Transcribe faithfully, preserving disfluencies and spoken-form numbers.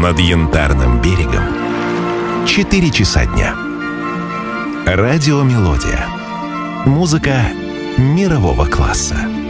над Янтарным берегом. Четыре часа дня. Радиомелодия. Музыка мирового класса.